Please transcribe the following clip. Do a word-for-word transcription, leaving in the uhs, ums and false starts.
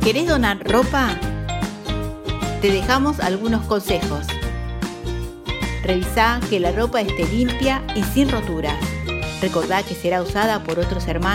¿Querés donar ropa? Te dejamos algunos consejos. Revisá que la ropa esté limpia y sin roturas. Recordá que será usada por otros hermanos